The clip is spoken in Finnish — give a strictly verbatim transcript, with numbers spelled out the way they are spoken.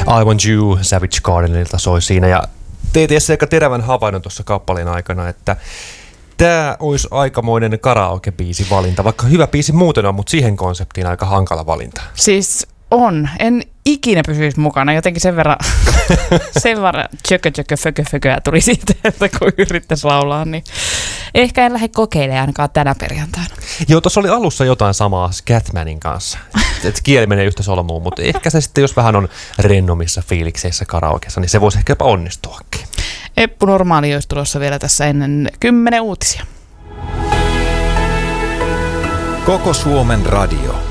I Want You Savage Gardenilta soi siinä ja teit aika terävän havainnon tuossa kappaleen aikana, että tämä olisi aikamoinen karaoke-biisi valinta, vaikka hyvä biisi muuten on, mutta siihen konseptiin aika hankala valinta. Siis on. En ikinä pysyisi mukana. Jotenkin sen verran, sen verran tjökö, tjökö, fökö, fököä tuli siitä, että kun yrittäisi laulaa, niin ehkä en lähde kokeilemaan ainakaan tänä perjantaina. Joo, tuossa oli alussa jotain samaa Scatmanin kanssa. Että kieli menee yhtä solmuun, mutta ehkä se sitten, jos vähän on rennomissa fiilikseissä karaokeessa, niin se voisi ehkä jopa onnistuakin. Eppu Normaali olisi tulossa vielä tässä ennen kymmenen uutisia. Koko Suomen radio.